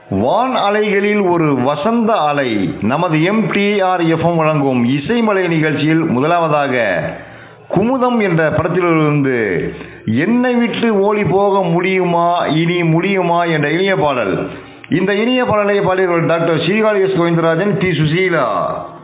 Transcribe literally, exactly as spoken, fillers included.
வான் அலைகளில் ஒரு வசந்த அலை நமது M D R F M வழங்கும் இசைமலை நிகழ்ச்சியில் முதலாவதாக குமுதம் என்ற படத்திலிருந்து என்னை விட்டு ஓடி போக முடியுமா இனி முடியுமா என்ற இனிய பாடல். இந்த இனிய பாடலை பாடியவர்கள் doctor ஸ்ரீகாழி S Govindarajan, D Susheela.